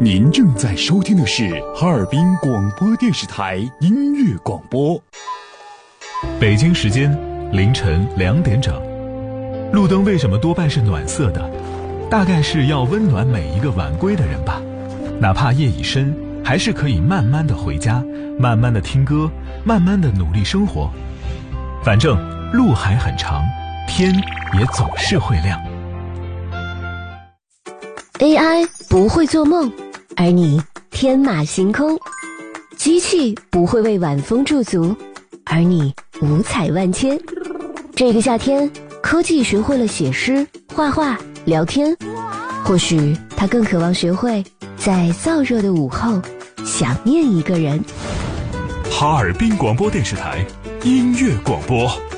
您正在收听的是哈尔滨广播电视台音乐广播。 北京时间凌晨2点整。路灯为什么多半是暖色的？大概是要温暖每一个晚归的人吧。哪怕夜已深，还是可以慢慢的回家，慢慢的听歌，慢慢的努力生活。反正路还很长，天也总是会亮。 AI 不会做梦，而你天马行空；机器不会为晚风驻足，而你五彩万千。这个夏天，科技学会了写诗、画画、聊天，或许它更渴望学会在燥热的午后想念一个人。 哈尔滨广播电视台音乐广播。